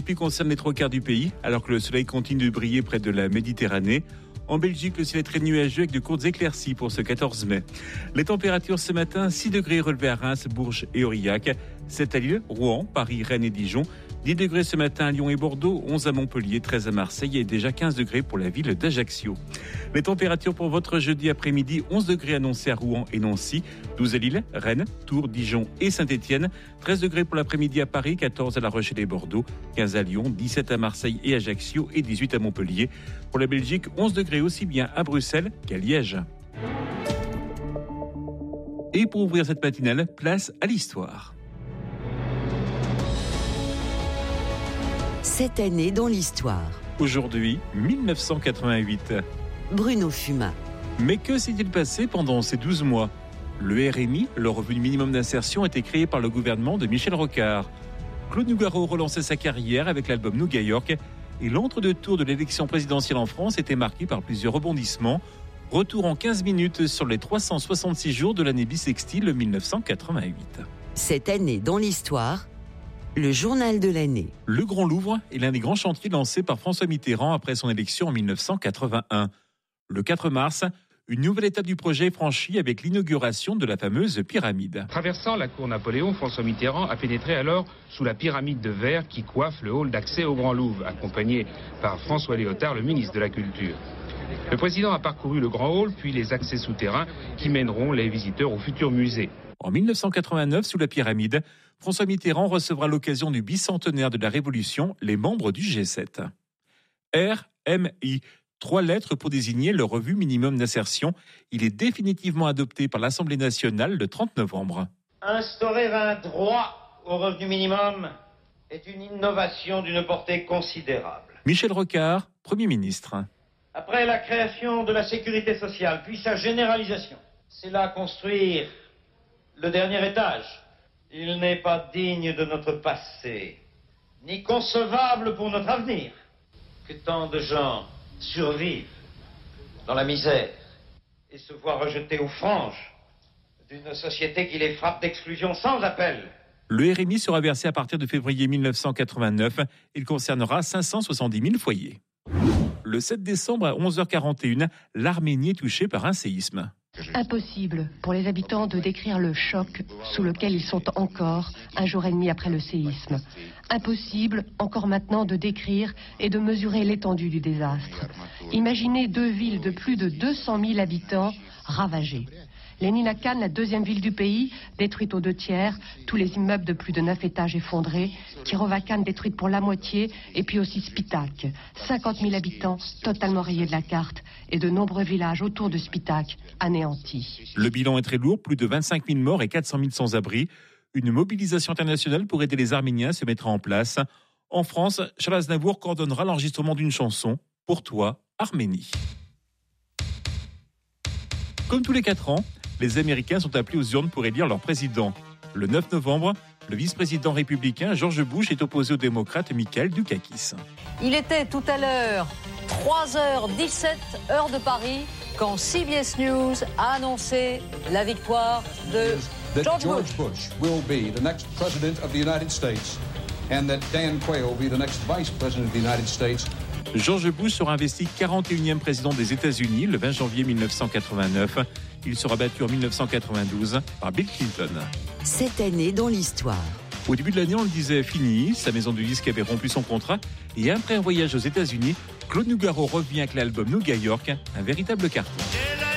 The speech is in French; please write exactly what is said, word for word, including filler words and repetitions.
pluie concerne les trois quarts du pays, alors que le soleil continue de briller près de la Méditerranée. En Belgique, le ciel est très nuageux avec de courtes éclaircies pour ce quatorze mai. Les températures ce matin, six degrés relevés à Reims, Bourges et Aurillac, sept à Lille, Rouen, Paris, Rennes et Dijon, dix degrés ce matin à Lyon et Bordeaux, onze à Montpellier, treize à Marseille et déjà quinze degrés pour la ville d'Ajaccio. Les températures pour votre jeudi après-midi, onze degrés annoncés à Rouen et Nancy, douze à Lille, Rennes, Tours, Dijon et Saint-Étienne, treize degrés pour l'après-midi à Paris, quatorze à La Rochelle et Bordeaux, quinze à Lyon, dix-sept à Marseille et Ajaccio et dix-huit à Montpellier. Pour la Belgique, onze degrés aussi bien à Bruxelles qu'à Liège. Et pour ouvrir cette matinale, place à l'histoire. Cette année dans l'histoire. Aujourd'hui, mille neuf cent quatre-vingt-huit. Bruno Fumat. Mais que s'est-il passé pendant ces douze mois ? Le R M I, le revenu minimum d'insertion, a été créé par le gouvernement de Michel Rocard. Claude Nougaro relançait sa carrière avec l'album Nouga York et l'entre-deux-tours de l'élection présidentielle en France était marqué par plusieurs rebondissements. Retour en quinze minutes sur les trois cent soixante-six jours de l'année bissextile mille neuf cent quatre-vingt-huit. Cette année dans l'histoire, le journal de l'année. Le Grand Louvre est l'un des grands chantiers lancés par François Mitterrand après son élection en mille neuf cent quatre-vingt-un. Le quatre mars, une nouvelle étape du projet est franchie avec l'inauguration de la fameuse pyramide. Traversant la cour Napoléon, François Mitterrand a pénétré alors sous la pyramide de verre qui coiffe le hall d'accès au Grand Louvre, accompagné par François Léotard, le ministre de la Culture. Le président a parcouru le Grand Hall, puis les accès souterrains qui mèneront les visiteurs au futur musée. En mille neuf cent quatre-vingt-neuf, sous la pyramide, François Mitterrand recevra à l'occasion du bicentenaire de la Révolution les membres du G sept. R M I, trois lettres pour désigner le revenu minimum d'insertion. Il est définitivement adopté par l'Assemblée nationale le trente novembre. Instaurer un droit au revenu minimum est une innovation d'une portée considérable. Michel Rocard, Premier ministre. Après la création de la sécurité sociale, puis sa généralisation, c'est là construire le dernier étage. Il n'est pas digne de notre passé, ni concevable pour notre avenir, que tant de gens survivent dans la misère et se voient rejetés aux franges d'une société qui les frappe d'exclusion sans appel. Le R M I sera versé à partir de février mille neuf cent quatre-vingt-neuf. Il concernera cinq cent soixante-dix mille foyers. Le sept décembre à onze heures quarante et une, l'Arménie est touchée par un séisme. Impossible pour les habitants de décrire le choc sous lequel ils sont encore un jour et demi après le séisme. Impossible encore maintenant de décrire et de mesurer l'étendue du désastre. Imaginez deux villes de plus de deux cent mille habitants ravagées. Leninakan, la deuxième ville du pays, détruite aux deux tiers, tous les immeubles de plus de neuf étages effondrés, Kirovakan détruite pour la moitié, et puis aussi Spitak, cinquante mille habitants totalement rayés de la carte, et de nombreux villages autour de Spitak anéantis. Le bilan est très lourd, plus de vingt-cinq mille morts et quatre cent mille sans-abri. Une mobilisation internationale pour aider les Arméniens se mettra en place. En France, Charles Aznavour coordonnera l'enregistrement d'une chanson, Pour toi, Arménie. Comme tous les quatre ans, les Américains sont appelés aux urnes pour élire leur président. Le neuf novembre, le vice-président républicain George Bush est opposé au démocrate Mikhail Dukakis. Il était tout à l'heure trois heures dix-sept, heure de Paris, quand C B S News a annoncé la victoire de George, George Bush. Bush will be the next president of the United States and that Dan Quayle will be the next vice president of the United States. George Bush sera investi quarante et unième président des États-Unis le vingt janvier mille neuf cent quatre-vingt-neuf. Il sera battu en mille neuf cent quatre-vingt-douze par Bill Clinton. Cette année dans l'histoire. Au début de l'année, on le disait fini. Sa maison de disques avait rompu son contrat. Et après un voyage aux États-Unis, Claude Nougaro revient avec l'album Nouga York, un véritable carton.